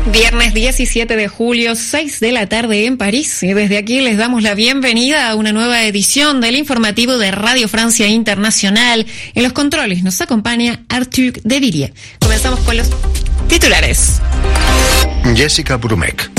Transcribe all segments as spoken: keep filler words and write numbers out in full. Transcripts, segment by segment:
Viernes diecisiete de julio, seis de la tarde en París. Y desde aquí les damos la bienvenida a una nueva edición del informativo de Radio Francia Internacional. En los controles nos acompaña Arthur de Villiers. Comenzamos con los titulares. Jessica Brumek.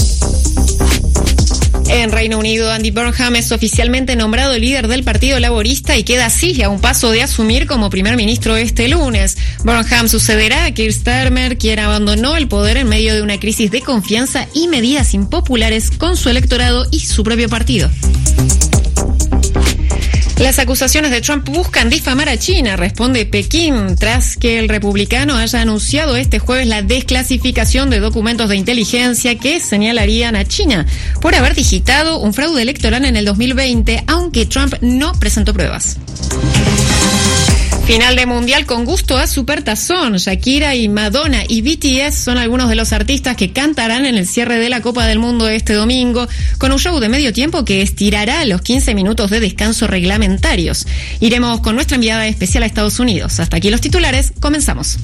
En Reino Unido, Andy Burnham es oficialmente nombrado líder del Partido Laborista y queda así a un paso de asumir como primer ministro este lunes. Burnham sucederá a Keir Starmer, quien abandonó el poder en medio de una crisis de confianza y medidas impopulares con su electorado y su propio partido. Las acusaciones de Trump buscan difamar a China, responde Pekín, tras que el republicano haya anunciado este jueves la desclasificación de documentos de inteligencia que señalarían a China por haber digitado un fraude electoral en el dos mil veinte, aunque Trump no presentó pruebas. Final de Mundial con gusto a Supertazón. Shakira y Madonna y B T S son algunos de los artistas que cantarán en el cierre de la Copa del Mundo este domingo, con un show de medio tiempo que estirará los quince minutos de descanso reglamentarios. Iremos con nuestra enviada especial a Estados Unidos. Hasta aquí los titulares, comenzamos.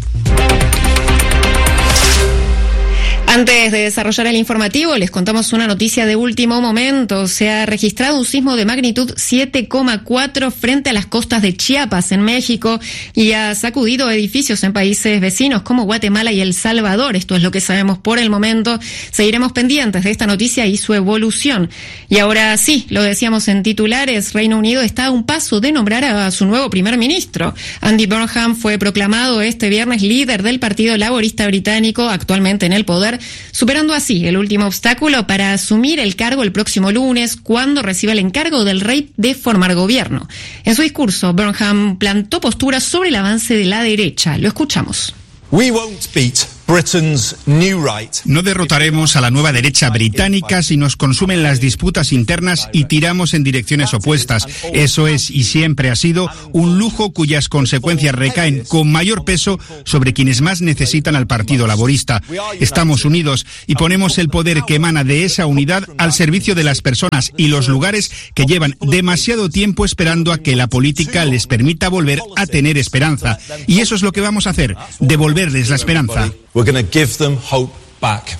Antes de desarrollar el informativo, les contamos una noticia de último momento. Se ha registrado un sismo de magnitud siete coma cuatro frente a las costas de Chiapas, en México, y ha sacudido edificios en países vecinos como Guatemala y El Salvador. Esto es lo que sabemos por el momento. Seguiremos pendientes de esta noticia y su evolución. Y ahora sí, lo decíamos en titulares, Reino Unido está a un paso de nombrar a su nuevo primer ministro. Andy Burnham fue proclamado este viernes líder del Partido Laborista Británico, actualmente en el poder, superando así el último obstáculo para asumir el cargo el próximo lunes, cuando reciba el encargo del rey de formar gobierno. En su discurso, Burnham plantó posturas sobre el avance de la derecha. Lo escuchamos. We won't beat Britain's new right. No derrotaremos a la nueva derecha británica si nos consumen las disputas internas y tiramos en direcciones opuestas. Eso es y siempre ha sido un lujo cuyas consecuencias recaen con mayor peso sobre quienes más necesitan al Partido Laborista. Estamos unidos y ponemos el poder que emana de esa unidad al servicio de las personas y los lugares que llevan demasiado tiempo esperando a que la política les permita volver a tener esperanza. Y eso es lo que vamos a hacer, devolverles la esperanza. We're going to give them hope back.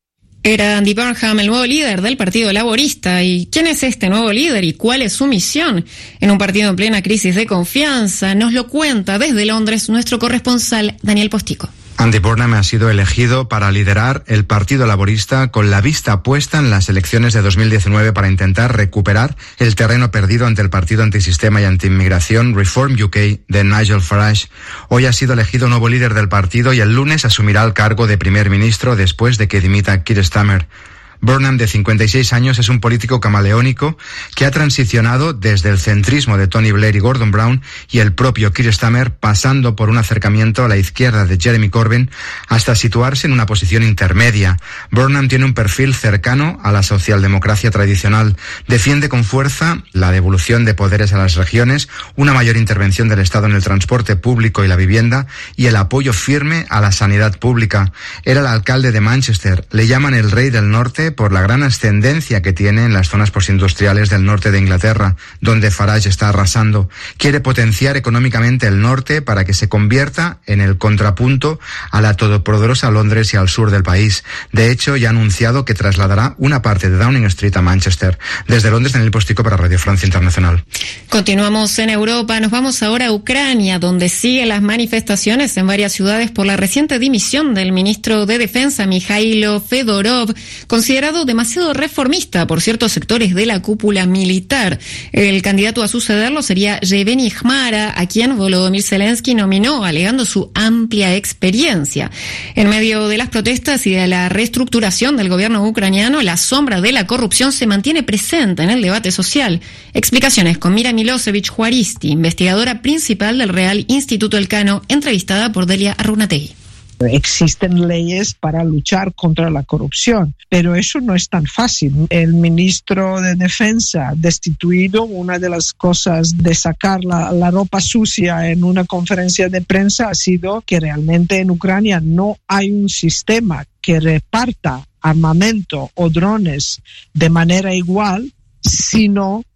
Era Andy Burnham, el nuevo líder del Partido Laborista. ¿Y quién es este nuevo líder y cuál es su misión en un partido en plena crisis de confianza? Nos lo cuenta desde Londres nuestro corresponsal Daniel Postico. Andy Burnham ha sido elegido para liderar el Partido Laborista con la vista puesta en las elecciones de dos mil diecinueve para intentar recuperar el terreno perdido ante el partido antisistema y antiinmigración Reform U K de Nigel Farage. Hoy ha sido elegido nuevo líder del partido y el lunes asumirá el cargo de primer ministro después de que dimita Keir Starmer. Burnham, de cincuenta y seis años, es un político camaleónico que ha transicionado desde el centrismo de Tony Blair y Gordon Brown y el propio Keir Starmer, pasando por un acercamiento a la izquierda de Jeremy Corbyn hasta situarse en una posición intermedia. Burnham tiene un perfil cercano a la socialdemocracia tradicional. Defiende con fuerza la devolución de poderes a las regiones, una mayor intervención del Estado en el transporte público y la vivienda y el apoyo firme a la sanidad pública. Era el alcalde de Manchester. Le llaman el rey del norte por la gran ascendencia que tiene en las zonas postindustriales del norte de Inglaterra, donde Farage está arrasando. Quiere potenciar económicamente el norte para que se convierta en el contrapunto a la todopoderosa Londres y al sur del país. De hecho, ya ha anunciado que trasladará una parte de Downing Street a Manchester. Desde Londres, Daniel Postico para Radio Francia Internacional. Continuamos en Europa. Nos vamos ahora a Ucrania, donde siguen las manifestaciones en varias ciudades por la reciente dimisión del ministro de Defensa, Mikhailo Fedorov, considerado demasiado reformista por ciertos sectores de la cúpula militar. El candidato a sucederlo sería Yevgeny Khmara, a quien Volodymyr Zelensky nominó, alegando su amplia experiencia. En medio de las protestas y de la reestructuración del gobierno ucraniano, la sombra de la corrupción se mantiene presente en el debate social. Explicaciones con Mira Milosevic Juaristi, investigadora principal del Real Instituto Elcano, entrevistada por Delia Arrunategui. Existen leyes para luchar contra la corrupción, pero eso no es tan fácil. El ministro de Defensa destituido, una de las cosas de sacar la, la ropa sucia en una conferencia de prensa ha sido que realmente en Ucrania no hay un sistema que reparta armamento o drones de manera igual, sino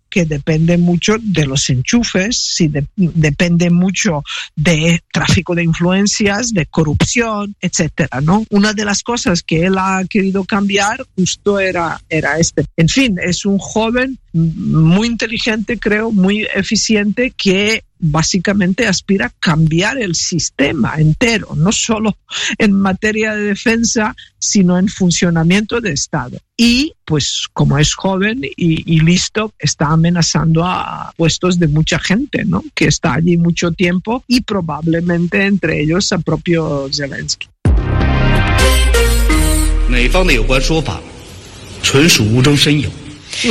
que depende mucho de los enchufes, sí, de, depende mucho de tráfico de influencias, de corrupción, etcétera, ¿no? Una de las cosas que él ha querido cambiar justo era, era este. En fin, es un joven muy inteligente, creo, muy eficiente, que básicamente aspira a cambiar el sistema entero, no solo en materia de defensa, sino en funcionamiento de Estado. Y, pues, como es joven y, y listo, está amenazando a puestos de mucha gente, ¿no? Que está allí mucho tiempo y probablemente entre ellos a propio Zelensky. 美方的有关说法纯属无中生有。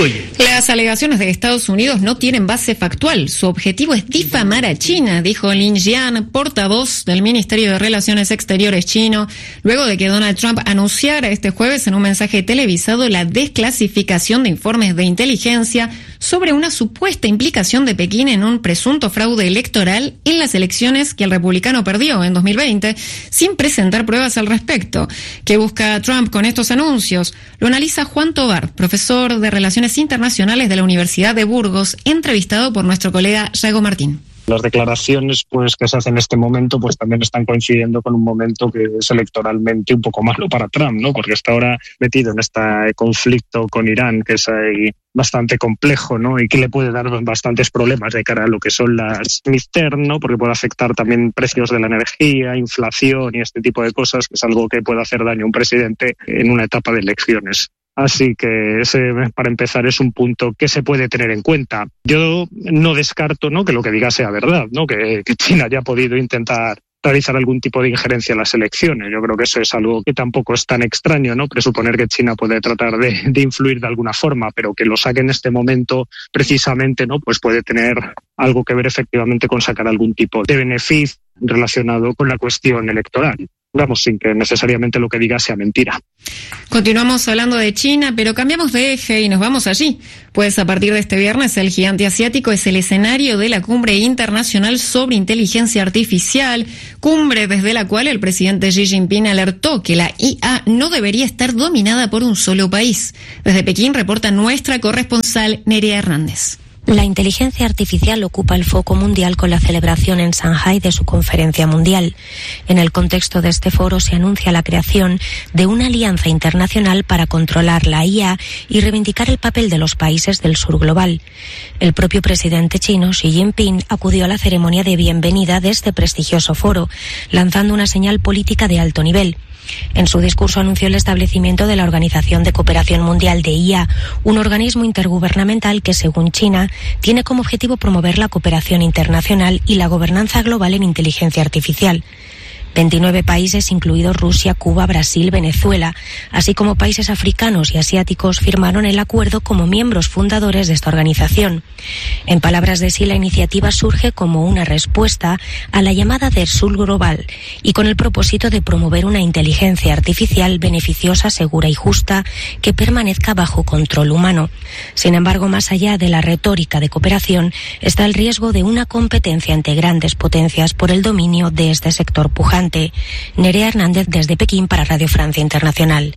Las alegaciones de Estados Unidos no tienen base factual. Su objetivo es difamar a China, dijo Lin Jian, portavoz del Ministerio de Relaciones Exteriores chino, luego de que Donald Trump anunciara este jueves en un mensaje televisado la desclasificación de informes de inteligencia sobre una supuesta implicación de Pekín en un presunto fraude electoral en las elecciones que el republicano perdió en dos mil veinte, sin presentar pruebas al respecto. ¿Qué busca Trump con estos anuncios? Lo analiza Juan Tobar, profesor de Relaciones Internacionales de la Universidad de Burgos, entrevistado por nuestro colega Yago Martín. Las declaraciones pues que se hacen en este momento pues también están coincidiendo con un momento que es electoralmente un poco malo para Trump, ¿no? Porque está ahora metido en este conflicto con Irán, que es ahí bastante complejo, ¿no? Y que le puede dar bastantes problemas de cara a lo que son las midterm, ¿no? Porque puede afectar también precios de la energía, inflación y este tipo de cosas, que es algo que puede hacer daño a un presidente en una etapa de elecciones. Así que ese, para empezar, es un punto que se puede tener en cuenta. Yo no descarto, ¿no?, que lo que diga sea verdad, ¿no?, que, que China haya podido intentar realizar algún tipo de injerencia en las elecciones. Yo creo que eso es algo que tampoco es tan extraño, ¿no?, presuponer que China puede tratar de, de influir de alguna forma, pero que lo saque en este momento precisamente, ¿no?, pues puede tener algo que ver efectivamente con sacar algún tipo de beneficio relacionado con la cuestión electoral. Vamos, sin que necesariamente lo que diga sea mentira. Continuamos hablando de China, pero cambiamos de eje y nos vamos allí. Pues a partir de este viernes, el gigante asiático es el escenario de la Cumbre Internacional sobre Inteligencia Artificial, cumbre desde la cual el presidente Xi Jinping alertó que la I A no debería estar dominada por un solo país. Desde Pekín reporta nuestra corresponsal Nerea Hernández. La inteligencia artificial ocupa el foco mundial con la celebración en Shanghái de su conferencia mundial. En el contexto de este foro se anuncia la creación de una alianza internacional para controlar la I A y reivindicar el papel de los países del sur global. El propio presidente chino, Xi Jinping, acudió a la ceremonia de bienvenida de este prestigioso foro, lanzando una señal política de alto nivel. En su discurso anunció el establecimiento de la Organización de Cooperación Mundial de I A, un organismo intergubernamental que, según China, tiene como objetivo promover la cooperación internacional y la gobernanza global en inteligencia artificial. veintinueve países, incluidos Rusia, Cuba, Brasil, Venezuela, así como países africanos y asiáticos, firmaron el acuerdo como miembros fundadores de esta organización. En palabras de Xi, la iniciativa surge como una respuesta a la llamada del sur global y con el propósito de promover una inteligencia artificial beneficiosa, segura y justa que permanezca bajo control humano. Sin embargo, más allá de la retórica de cooperación, está el riesgo de una competencia entre grandes potencias por el dominio de este sector pujante. Nerea Hernández desde Pekín para Radio Francia Internacional.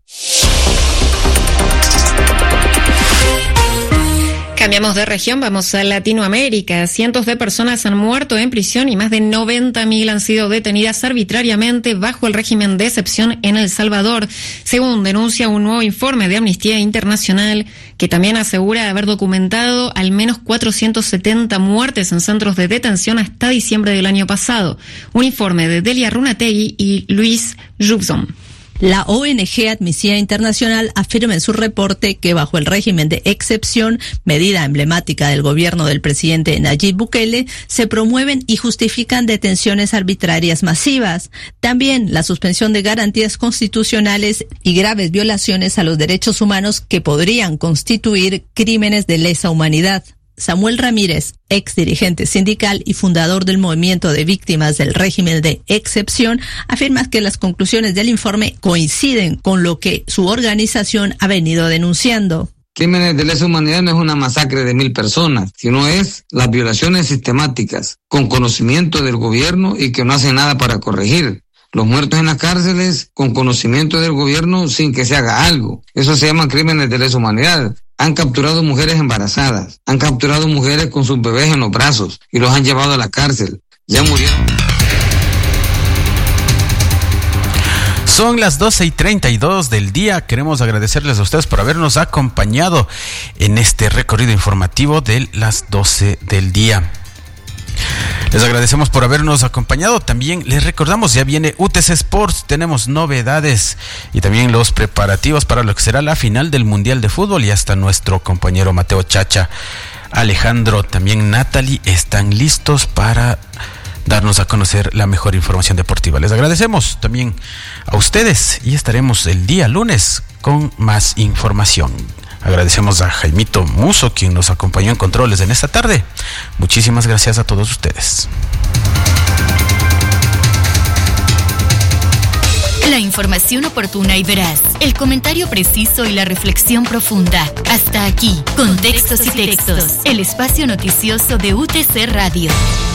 Cambiamos de región, vamos a Latinoamérica. Cientos de personas han muerto en prisión y más de noventa mil han sido detenidas arbitrariamente bajo el régimen de excepción en El Salvador, según denuncia un nuevo informe de Amnistía Internacional, que también asegura haber documentado al menos cuatrocientas setenta muertes en centros de detención hasta diciembre del año pasado. Un informe de Delia Runategui y Luis Jubson. La O N G Amnistía Internacional afirma en su reporte que bajo el régimen de excepción, medida emblemática del gobierno del presidente Nayib Bukele, se promueven y justifican detenciones arbitrarias masivas. También la suspensión de garantías constitucionales y graves violaciones a los derechos humanos que podrían constituir crímenes de lesa humanidad. Samuel Ramírez, ex dirigente sindical y fundador del movimiento de víctimas del régimen de excepción, afirma que las conclusiones del informe coinciden con lo que su organización ha venido denunciando. Crímenes de lesa humanidad no es una masacre de mil personas, sino es las violaciones sistemáticas, con conocimiento del gobierno y que no hacen nada para corregir. Los muertos en las cárceles con conocimiento del gobierno sin que se haga algo. Eso se llama crímenes de lesa humanidad. Han capturado mujeres embarazadas, han capturado mujeres con sus bebés en los brazos y los han llevado a la cárcel. Ya murieron. Son las doce y treinta y dos del día. Queremos agradecerles a ustedes por habernos acompañado en este recorrido informativo de las doce del día. Les agradecemos por habernos acompañado. También les recordamos, ya viene U T C Sports, tenemos novedades y también los preparativos para lo que será la final del Mundial de Fútbol, y hasta nuestro compañero Mateo Chacha, Alejandro, también Natalie están listos para darnos a conocer la mejor información deportiva. Les agradecemos también a ustedes y estaremos el día lunes con más información. Agradecemos a Jaimito Muso, quien nos acompañó en controles en esta tarde. Muchísimas gracias a todos ustedes. La información oportuna y veraz, el comentario preciso y la reflexión profunda. Hasta aquí, Contextos y Textos, el espacio noticioso de U T C Radio.